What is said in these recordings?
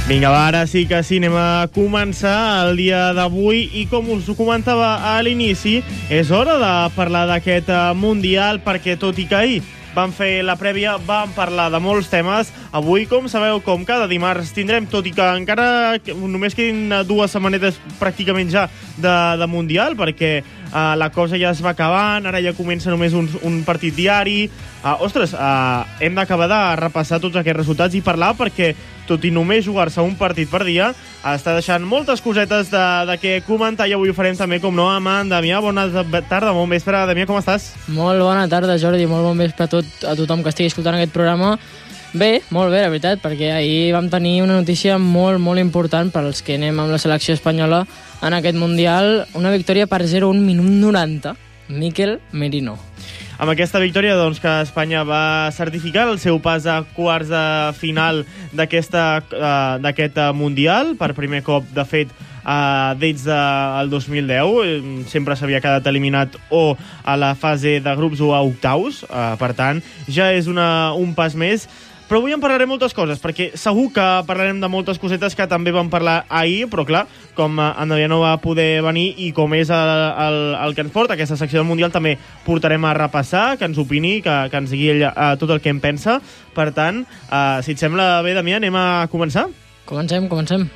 Vinga, va, ara sí que sí, anem a començar el dia d'avui i com us ho comentava a l'inici, és hora de parlar d'aquest Mundial perquè tot i que ahir vam fer la prèvia, vam parlar de molts temes. Avui, com sabeu, com cada dimarts, tindrem, tot i que encara només quedin 2 setmanetes pràcticament ja de Mundial, perquè la cosa ja es va acabant, ara ja comença només un partit diari. Ostres, hem d'acabar de repassar tots aquests resultats i parlar perquè, tot i només jugar-se un partit per dia, està deixant moltes cosetes de què comentar i avui ho farem també, com no, amb en Damià. Bona tarda, bon vespre. Damià, com estàs? Molt bona tarda, Jordi, molt bon vespre a tothom que estigui escoltant aquest programa. Bé, molt bé, la veritat, perquè ahir vam tenir una notícia molt, molt important per als que anem amb la selecció espanyola en aquest Mundial. Una victòria per 0-1 minut 90. Mikel Merino. Amb aquesta victòria, doncs, que Espanya va certificar el seu pas a quarts de final d'aquest Mundial, per primer cop, de fet, des del 2010. Sempre s'havia quedat eliminat o a la fase de grups o a octaus, per tant, ja és un pas més. Però avui en parlarem moltes coses, perquè segur que parlarem de moltes cosetes que també vam parlar ahir, però clar, com en Damià no va poder venir i com és el que ens porta aquesta secció del Mundial, també portarem a repassar, que ens opini, que ens digui ell tot el que en pensa. Per tant, si et sembla bé, Damià, anem a començar? Comencem.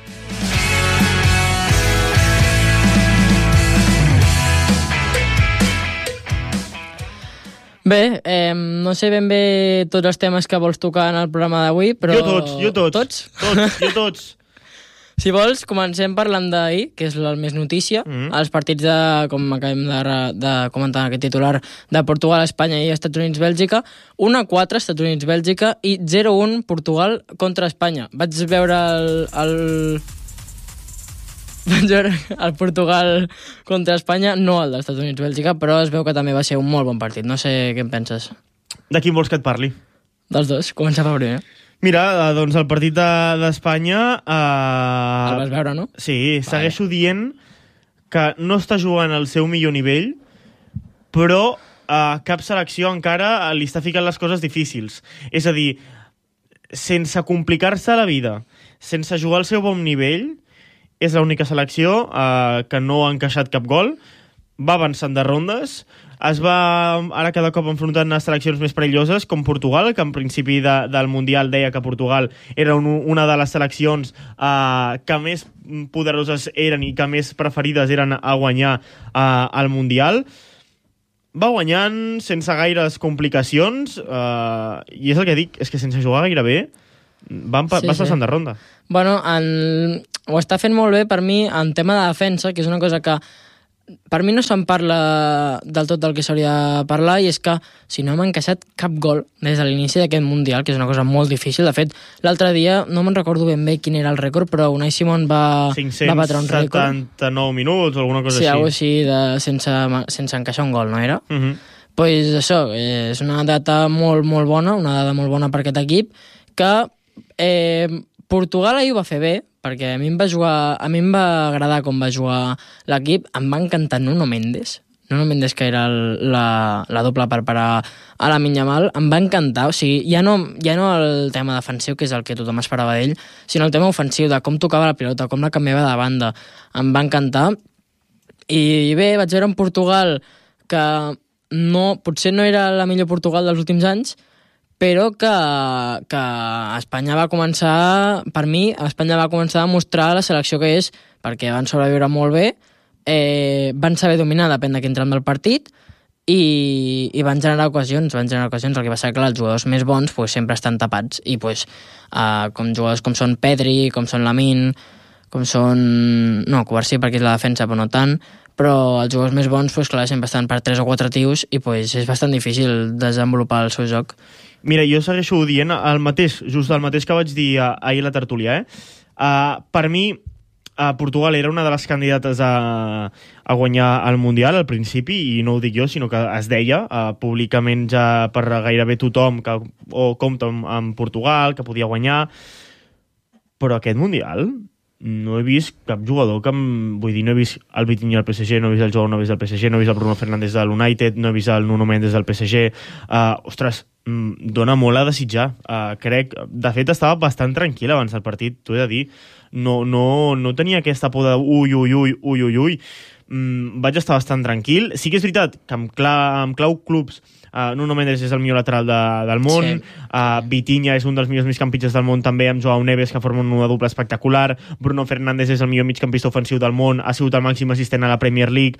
Bé, no sé ben bé tots els temes que vols tocar en el programa d'avui, però... Jo tots. Si vols, comencem parlant d'ahir, que és el més notícia. Els partits com acabem de comentar en aquest titular, de Portugal, Espanya i Estats Units, Bèlgica. 1-4 Estats Units, Bèlgica i 0-1 Portugal contra Espanya. Vaig veure el Portugal contra Espanya, no el dels Estats Units-Bèlgica, però es veu que també va ser un molt bon partit. No sé què en penses. De quin vols que et parli? Dels dos, comença per primer. Mira, doncs el partit d'Espanya... El vas veure, no? Sí, segueixo dient que no està jugant al seu millor nivell, però cap selecció encara li està ficant les coses difícils. És a dir, sense complicar-se la vida, sense jugar al seu bon nivell, és l'única selecció que no ha encaixat cap gol, va avançant de rondes, es va ara cada cop enfrontant a seleccions més perilloses com Portugal, que en principi del Mundial deia que Portugal era una de les seleccions que més poderoses eren i que més preferides eren a guanyar al Mundial. Va guanyant sense gaires complicacions i és el que dic, és que sense jugar gaire bé vas passant de ronda. Bueno, ho està fent molt bé per mi en tema de defensa, que és una cosa que per mi no se'n parla del tot del que s'hauria de parlar, i és que si no hem encaixat cap gol des de l'inici d'aquest Mundial, que és una cosa molt difícil. De fet, l'altre dia, no me'n recordo ben bé quin era el rècord, però Unai Simón va batre un rècord. 579 minuts o alguna cosa així. Sí, alguna així, sense encaixar un gol, no era? Pues això, és una data molt, molt bona, una dada molt bona per aquest equip, que Portugal ahir ho va fer bé, perquè a mi em va agradar com va jugar l'equip. Em va encantar Nuno Mendes, que era la doble per parar a Lamine Yamal. Em va encantar, o sigui, ja no el tema defensiu, que és el que tothom esperava d'ell, sinó el tema ofensiu, de com tocava la pilota, com la canviava de banda. Em va encantar. I bé, vaig veure un Portugal que potser no era la millor Portugal dels últims anys, però que Espanya va començar, per mi, Espanya va començar a mostrar la selecció que és, perquè van sobreviure molt bé, van saber dominar, depèn de quin tram del partit, i van generar ocasions. El que va ser que els jugadors més bons sempre estan tapats, i com jugadors com són Pedri, com són Lamine, com són... No, Cubarsí perquè és la defensa, però no tant, però els jugadors més bons, clar, sempre estan per 3 o 4 tios, i és bastant difícil desenvolupar el seu joc. Mira, jo segueixo dient just el mateix que vaig dir ahir a la tertúlia. Per mi, Portugal era una de les candidates a guanyar el Mundial al principi, i no ho dic jo, sinó que es deia públicament ja per gairebé tothom que compta amb Portugal, que podia guanyar. Però aquest Mundial no he vist cap jugador vull dir, no he vist el Vitinho al PSG, no he vist el Joao Neves del PSG, no he vist el Bruno Fernández de l'United, no he vist el Nuno Mendes del PSG. Ostres, dona molt a desitjar. Crec, de fet, estava bastant tranquil abans del partit, t'ho he de dir. No tenia aquesta por de ui. Vaig estar bastant tranquil. Sí que és veritat que amb clau clubs Nuno Mendes és el millor lateral del món, sí. Vitinha és un dels millors migcampistes del món també, amb Joao Neves, que forma una doble espectacular. Bruno Fernández és el millor migcampista ofensiu del món, ha sigut el màxim assistent a la Premier League.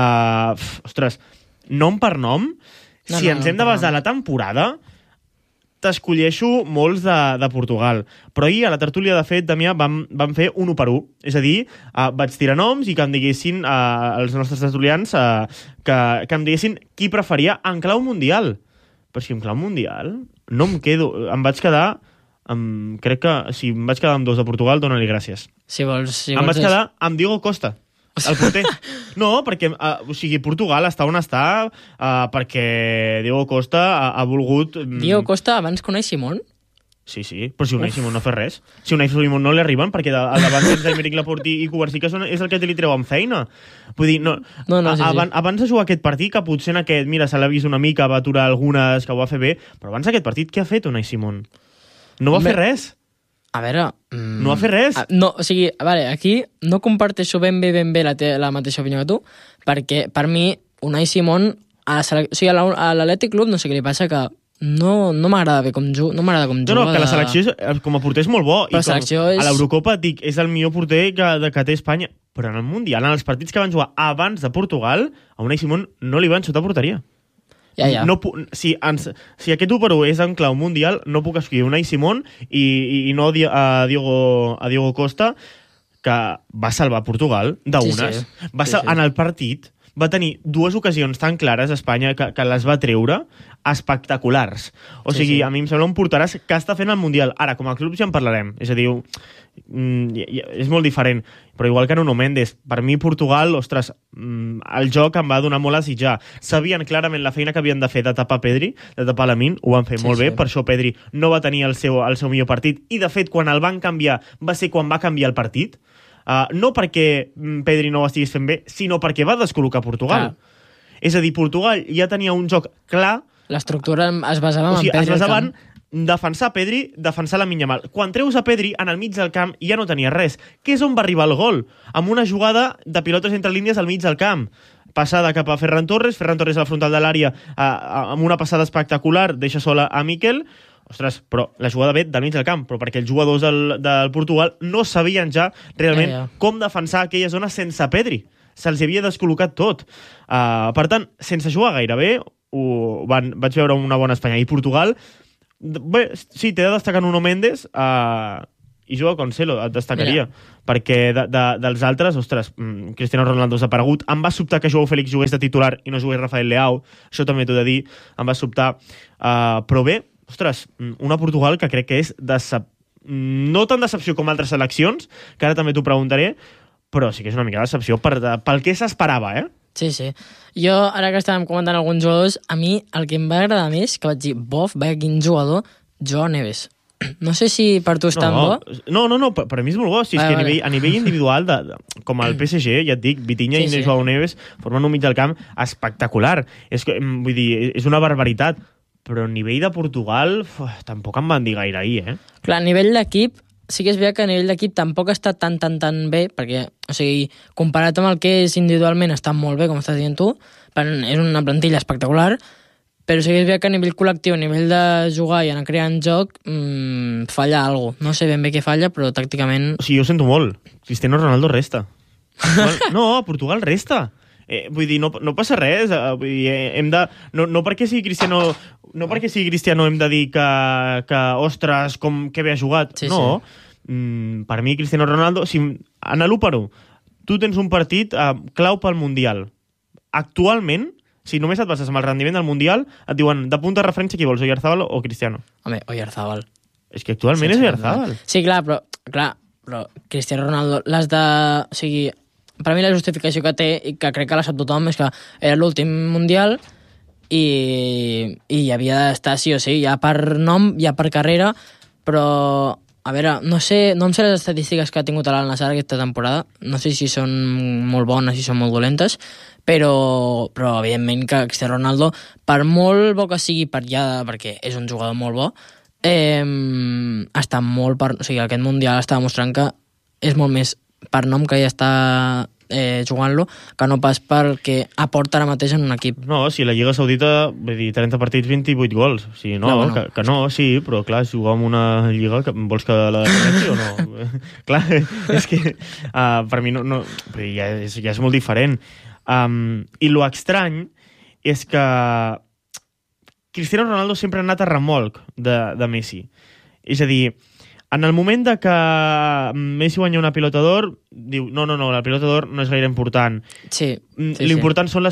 Ostres, nom per nom, si ens hem de basar la temporada, t'escolleixo molts de Portugal. Però ahir, a la tertúlia, de fet, Damià, vam fer un 1 per 1. És a dir, vaig tirar noms i que em diguessin els nostres tertulians que em diguessin qui preferia en clau mundial. Però si en clau mundial no em quedo... Em vaig quedar... crec que si em vaig quedar amb 2 de Portugal, dona-li gràcies. Si vols em vaig quedar amb Diego Costa, el porter. No, perquè Portugal està on està perquè Diego Costa ha volgut... Diego Costa abans que Unai Simón? Sí, però si Unai Simón no fa res. Si Unai Simón no li arriben, perquè al davant tens Aymeric Laporte i Kovacic, que és el que li treuen feina. Vull dir, abans de jugar aquest partit, que potser en aquest, mira, se l'ha vist una mica, va aturar algunes, que ho va fer bé, però abans d'aquest partit, què ha fet Unai Simón? No va fer res. A veure... No va fer res. No, o sigui, a veure, aquí no comparteixo ben bé la mateixa opinió que tu, perquè per mi Unai Simón a l'Atlètic Club no sé què li passa, que no m'agrada bé com juga. No m'agrada com juga. No, que la selecció com a porter és molt bo. Però a l'Eurocopa dic, és el millor porter que té Espanya. Però en el Mundial, en els partits que van jugar abans de Portugal, a Unai Simón no li van xutar porteria. Ja. No, si aquest 1 per 1 és en clau mundial, no puc escollir Unai Simón i no a Diego Costa, que va salvar Portugal d'unes. Sí. En el partit va tenir 2 ocasions tan clares a Espanya que les va treure espectaculars. O sigui, a mi em sembla un porteràs que està fent el Mundial. Ara, com a clubs ja en parlarem. És a dir, és molt diferent. Però igual que Nuno Mendes, per mi Portugal, ostres, el joc em va donar molt a desitjar. Sabien clarament la feina que havien de fer de tapar Pedri, de tapar Lamine, ho van fer molt bé, per això Pedri no va tenir el seu millor partit, i de fet quan el van canviar va ser quan va canviar el partit. No perquè Pedri no ho estigués fent bé, sinó perquè va descol·locar Portugal. És a dir, Portugal ja tenia un joc clar. L'estructura es basava en Pedri. Es basava en defensar Pedri, defensar Lamine Yamal. Quan treus a Pedri, en el mig del camp ja no tenia res. Que és on va arribar el gol? Amb una jugada de pilotes entre línies al mig del camp. Passada cap a Ferran Torres a la frontal de l'àrea amb una passada espectacular, deixa sola a Miquel. Ostres, però la jugada ve del mig del camp, però perquè els jugadors del Portugal no sabien ja realment com defensar aquella zona sense Pedri. Se'ls havia descol·locat tot. Per tant, sense jugar gaire bé, vaig veure una bona Espanya. I Portugal, bé, sí, té de destacar Nuno Mendes i Joao Cancelo, et destacaria. Perquè dels altres, ostres, Cristiano Ronaldo s'ha aparegut. Em va sobtar que Joao Félix jugués de titular i no jugués Rafael Leao. Això també t'ho he de dir, em va sobtar. Però bé, ostres, una Portugal que crec que és no tan decepció com altres seleccions, que ara també t'ho preguntaré, però sí que és una mica decepció pel que s'esperava, Sí. Jo, ara que estàvem comentant alguns jugadors, a mi el que em va agradar més, que vaig dir, vaya quin jugador, Joao Neves. No sé si per tu és tan bo. No, per mi és molt bo. Si és que a nivell individual, com el PSG, ja et dic, Vitinha i Joao Neves formen un mig del camp espectacular. Vull dir, és una barbaritat. Però a nivell de Portugal tampoc em van dir gaire ahir, Clar, a nivell d'equip, sí que és veritat que a nivell d'equip tampoc està tan bé, perquè, o sigui, comparat amb el que és individualment, està molt bé, com estàs dient tu, és una plantilla espectacular, però sí que és veritat que a nivell col·lectiu, a nivell de jugar i anar creant joc, falla alguna cosa. No sé ben bé què falla, però tàcticament... O sigui, jo ho sento molt. Cristiano Ronaldo resta. No, Portugal resta. Vull dir, no passa res. Vull dir, hem de... No perquè sigui Cristiano... No perquè sigui Cristiano hem de dir que ostres, que bé ha jugat. No. Per mi, Cristiano Ronaldo... En l'1 per 1, tu tens un partit clau pel Mundial. Actualment, si només et bases amb el rendiment del Mundial, et diuen, de punta de referència, qui vols, Oyarzabal o Cristiano? Home, Oyarzabal. És que actualment és Oyarzabal. Sí, clar, però Cristiano Ronaldo, o sigui, per mi la justificació que té, i que crec que la sap tothom, és que era l'últim Mundial i havia d'estar sí o sí, ja per nom, ja per carrera, però a veure, no em sé les estadístiques que ha tingut l'Al-Nassr aquesta temporada, no sé si són molt bones, si són molt dolentes, però evidentment que Cristiano Ronaldo, per molt bo que sigui perquè és un jugador molt bo, està molt o sigui, aquest Mundial està demostrant que és molt més per nom que ja està jugant-lo, que no pas perquè aporta ara mateix en un equip. No, si la Lliga Saudita, vull dir, 30 partits, 28 gols. O sigui, no, bueno. Que no, sí, però clar, jugar en una Lliga, que vols que la defensi o no? Clar, és que per mi no ja és molt diferent. I lo estrany és que Cristiano Ronaldo sempre ha anat a remolc de Messi. És a dir, en el moment de que Messi guanya una pilota d'or, diu, no, la pilota d'or no és gaire important. Sí. L'important són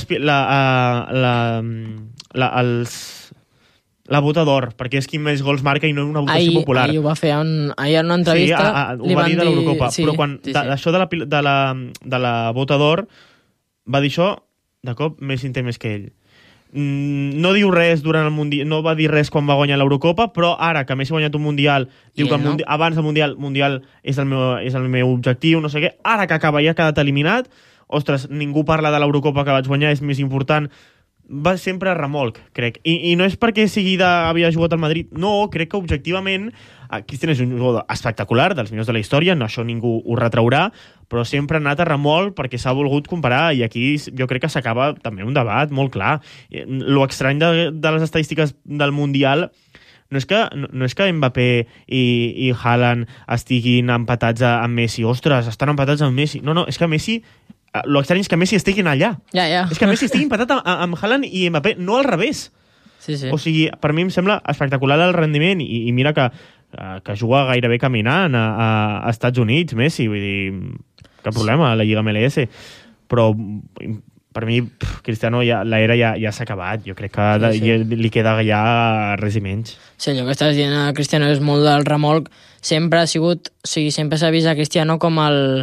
la bota d'or, perquè és qui més gols marca i no una votació popular. Ahir ho va fer ahir en una entrevista. Sí, ho va dir de l'Eurocopa. Però quan això de la bota d'or va dir això, de cop Messi en té més que ell. No diu res durant el Mundial, no va dir res quan va guanyar l'Eurocopa, però ara que Messi ha guanyat un Mundial, diu que abans del Mundial és el meu objectiu, no sé què, ara que acaba ja ha quedat eliminat, ostres, ningú parla de l'Eurocopa que vaig guanyar, és més important. Va sempre a remolc, crec. I no és perquè havia jugat al Madrid, no, crec que objectivament Cristiano és un jugador espectacular, dels millors de la història, no, això ningú ho retraurà, però sempre ha anat a remolc perquè s'ha volgut comparar, i aquí jo crec que s'acaba també un debat molt clar. Lo estrany de les estadístiques del Mundial no és que Mbappé i Haaland estiguin empatats amb Messi. Ostres, estan empatats amb Messi. No, és que Messi... Lo estrany és que Messi estiguin allà. Ja. És que Messi estigui empatat amb Haaland i Mbappé, no al revés. Sí. O sigui, per mi em sembla espectacular el rendiment, i mira que juga gairebé caminant a Estats Units, Messi, vull dir, cap problema, a la Lliga MLS. Però per mi, Cristiano, l'era ja s'ha acabat. Jo crec que li queda ja res i menys. Sí, allò que estàs dient a Cristiano és molt del remolc. Sempre ha sigut... O sigui, sempre s'ha vist a Cristiano com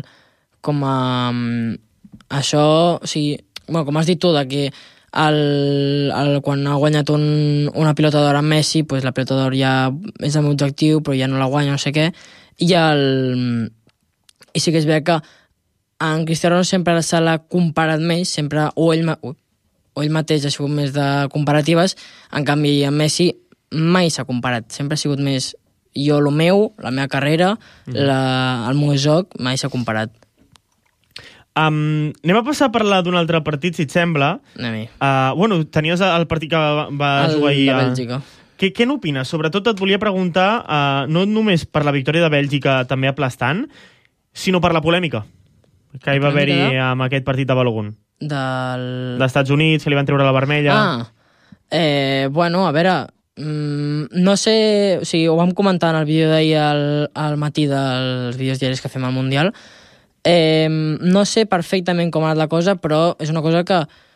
això, o sigui, bueno, com has dit tu, que quan ha guanyat una pilota d'or amb Messi, pues la pilota d'or ja és el meu objectiu, però ja no la guanya, no sé què, i sí que és veritat que en Cristiano sempre se l'ha comparat més, sempre, o ell mateix ha sigut més de comparatives, en canvi amb Messi mai s'ha comparat, sempre ha sigut més jo, el meu, la meva carrera, el meu joc, mai s'ha comparat. Anem a passar a parlar d'un altre partit, si et sembla. Bueno, tenies el partit que va jugar ahir a Bèlgica. Què n'opines? Sobretot et volia preguntar, no només per la victòria de Bèlgica també aplastant, sinó per la polèmica que hi va haver-hi amb aquest partit de Balogun. D'Estats Units, que li van treure la vermella. Bueno, a veure, no sé, o sigui, ho vam comentar en el vídeo d'ahir al matí dels vídeos diaris que fem al Mundial. No sé perfectament com ha anat la cosa, però és una cosa que